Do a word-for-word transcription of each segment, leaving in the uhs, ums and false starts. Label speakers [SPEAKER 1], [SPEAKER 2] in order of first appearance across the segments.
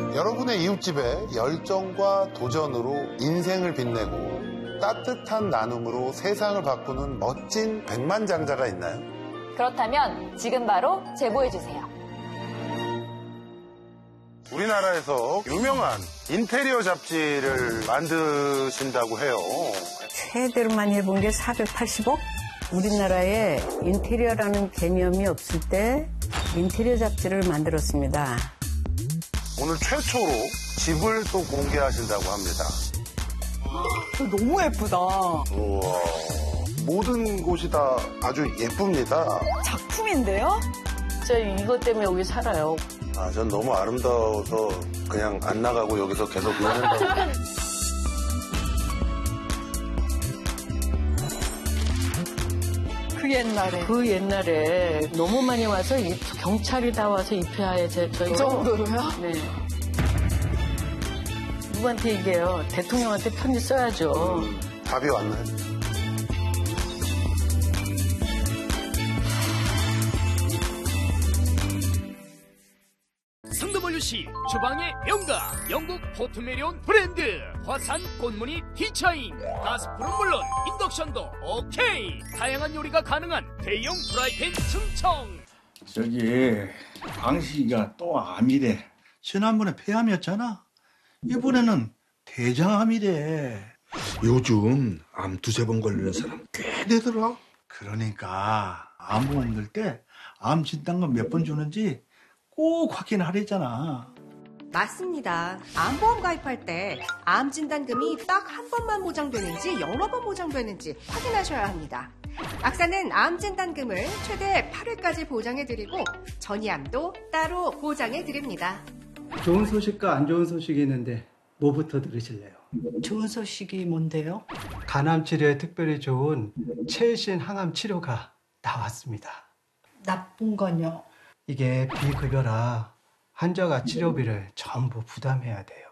[SPEAKER 1] 여러분의 이웃집에 열정과 도전으로 인생을 빛내고 따뜻한 나눔으로 세상을 바꾸는 멋진 백만장자가 있나요?
[SPEAKER 2] 그렇다면 지금 바로 제보해주세요.
[SPEAKER 1] 우리나라에서 유명한 인테리어 잡지를 만드신다고 해요.
[SPEAKER 3] 최대로만 해본 게 사백팔십억? 우리나라에 인테리어라는 개념이 없을 때 인테리어 잡지를 만들었습니다.
[SPEAKER 1] 오늘 최초로 집을 또 공개하신다고 합니다.
[SPEAKER 4] 너무 예쁘다.
[SPEAKER 1] 우와, 모든 곳이 다 아주 예쁩니다.
[SPEAKER 4] 작품인데요?
[SPEAKER 3] 진짜 이것 때문에 여기 살아요.
[SPEAKER 1] 아, 전 너무 아름다워서 그냥 안 나가고 여기서 계속 있는다.
[SPEAKER 4] 그 옛날에.
[SPEAKER 3] 그 옛날에 너무 많이 와서 이- 경찰이 다 와서 입회하에 제 저희
[SPEAKER 4] 그 정도로요?
[SPEAKER 3] 네. 누구한테 얘기해요? 대통령한테 편지 써야죠.
[SPEAKER 1] 답이 왔나요?
[SPEAKER 5] 성도몰류시 주방의 명가 영국 포트메리온 브랜드 화산 꽃무늬 피처인 가스불은 물론 인덕션도 오케이 다양한 요리가 가능한 대형 프라이팬 충청.
[SPEAKER 6] 저기 광식이가 또 암이래. 지난번에 폐암이었잖아. 이번에는 대장암이래.
[SPEAKER 7] 요즘 암 두세 번 걸리는 사람 꽤 되더라.
[SPEAKER 6] 그러니까 암보험 들 때 암 진단금 몇 번 주는지 꼭 확인하랬잖아.
[SPEAKER 8] 맞습니다. 암보험 가입할 때 암 진단금이 딱 한 번만 보장되는지 여러 번 보장되는지 확인하셔야 합니다. 악사는 암 진단금을 최대 팔 회까지 보장해드리고 전이암도 따로 보장해드립니다.
[SPEAKER 9] 좋은 소식과 안 좋은 소식이 있는데 뭐부터 들으실래요?
[SPEAKER 3] 좋은 소식이 뭔데요?
[SPEAKER 9] 간암 치료에 특별히 좋은 최신 항암 치료가 나왔습니다.
[SPEAKER 4] 나쁜 건요?
[SPEAKER 9] 이게 비급여라 환자가 치료비를 전부 부담해야 돼요.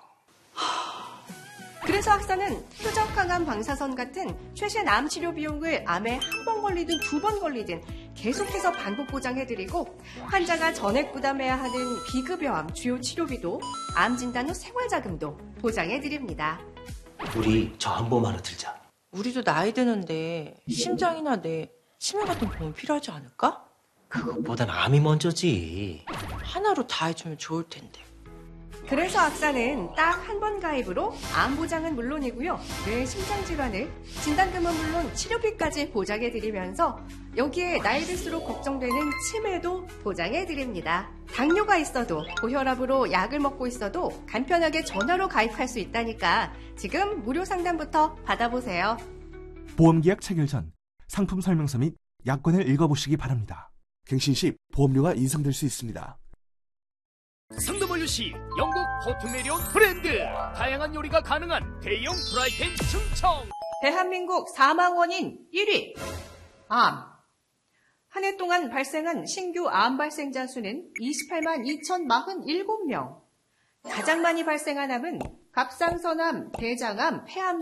[SPEAKER 8] 그래서 악사는 표적 항암 방사선 같은 최신 암 치료 비용을 암에 한 번 걸리든 두 번 걸리든 계속해서 반복 보장해드리고 환자가 전액 부담해야 하는 비급여암 주요 치료비도 암 진단 후 생활자금도 보장해드립니다.
[SPEAKER 10] 우리 저 암보험 하나 들자.
[SPEAKER 11] 우리도 나이 드는데 심장이나 뇌, 치매 같은 보험 필요하지 않을까?
[SPEAKER 10] 그것보단 암이 먼저지.
[SPEAKER 11] 하나로 다 해주면 좋을 텐데.
[SPEAKER 8] 그래서 악사는 딱 한 번 가입으로 암 보장은 물론이고요. 뇌 심장 질환을 진단금은 물론 치료비까지 보장해드리면서 여기에 나이 들수록 걱정되는 치매도 보장해드립니다. 당뇨가 있어도 고혈압으로 약을 먹고 있어도 간편하게 전화로 가입할 수 있다니까 지금 무료 상담부터 받아보세요.
[SPEAKER 12] 보험계약 체결 전 상품 설명서 및 약관을 읽어보시기 바랍니다. 갱신 시 보험료가 인상될 수 있습니다.
[SPEAKER 5] 성도몰류시 영국 포트메리온 브랜드 다양한 요리가 가능한 대형 프라이팬 충청.
[SPEAKER 8] 대한민국 사망 원인 일 위 암. 한 해 동안 발생한 신규 암 발생자 수는 이십팔만 이천사십칠 명. 가장 많이 발생한 암은 갑상선암, 대장암, 폐암